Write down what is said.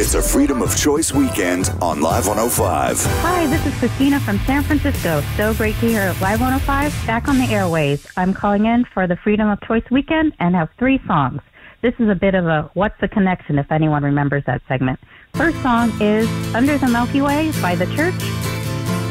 It's a Freedom of Choice weekend on Live 105. Hi, this is Christina from San Francisco. So great to hear Live 105 back on the airways. I'm calling in for the Freedom of Choice weekend and have 3 songs. This is a bit of a What's the Connection, if anyone remembers that segment. First song is Under the Milky Way by The Church.